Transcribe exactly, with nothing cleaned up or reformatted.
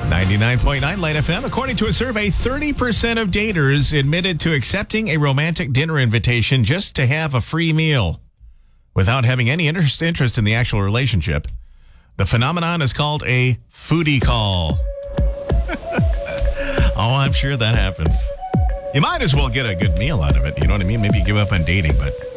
ninety-nine point nine Light F M. According to a survey, thirty percent of daters admitted to accepting a romantic dinner invitation just to have a free meal without having any interest, interest in the actual relationship. The phenomenon is called a foodie call. Oh, I'm sure that happens. You might as well get a good meal out of it. You know what I mean? Maybe you give up on dating, but